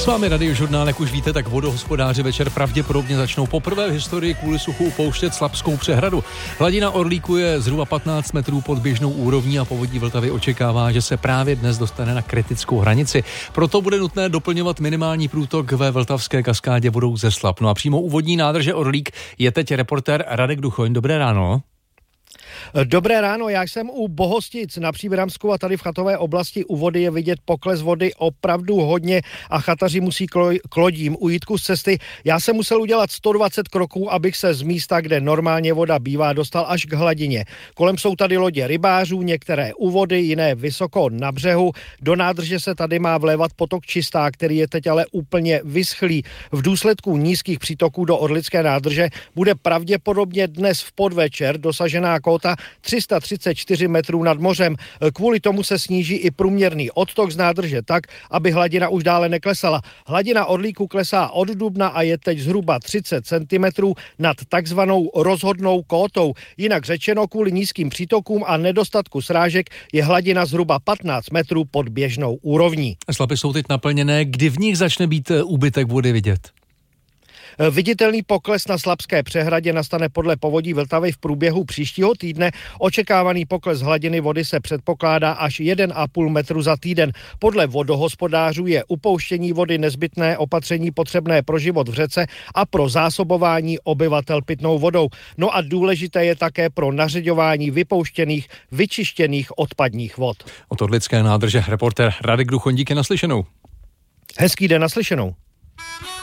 S vámi Radiožurnál, jak už víte, tak vodohospodáři večer pravděpodobně začnou poprvé v historii kvůli suchu upouštět Slapskou přehradu. Hladina Orlíku je zhruba 15 metrů pod běžnou úrovní a Povodí Vltavy očekává, že se právě dnes dostane na kritickou hranici. Proto bude nutné doplňovat minimální průtok ve Vltavské kaskádě vodou ze Slap. No a přímo u vodní nádrže Orlík je teď reportér Radek Duchoň. Dobré ráno. Dobré ráno, já jsem u Bohostic na Příbramsku a tady v chatové oblasti u vody je vidět pokles vody opravdu hodně a chataři musí k lodím ujítku z cesty. Já jsem musel udělat 120 kroků, abych se z místa, kde normálně voda bývá, dostal až k hladině. Kolem jsou tady lodě rybářů, některé u vody, jiné vysoko na břehu. Do nádrže se tady má vlévat potok Čistá, který je teď ale úplně vyschlý. V důsledku nízkých přítoků do Orlické nádrže bude pravděpodobně dnes v podvečer dosažená kóta 334 metrů nad mořem. Kvůli tomu se sníží i průměrný odtok z nádrže tak, aby hladina už dále neklesala. Hladina Orlíku klesá od dubna a je teď zhruba 30 cm nad takzvanou rozhodnou kótou. Jinak řečeno, kvůli nízkým přítokům a nedostatku srážek je hladina zhruba 15 metrů pod běžnou úrovní. Slapy jsou teď naplněné, kdy v nich začne být úbytek vody vidět? Viditelný pokles na Slapské přehradě nastane podle Povodí Vltavy v průběhu příštího týdne. Očekávaný pokles hladiny vody se předpokládá až 1,5 metru za týden. Podle vodohospodářů je upouštění vody nezbytné opatření potřebné pro život v řece a pro zásobování obyvatel pitnou vodou. No a důležité je také pro nařiďování vypouštěných, vyčištěných odpadních vod. Od Orlické nádrže reportér Radek Duchoň, díky, naslyšenou. Hezký den, naslyšenou.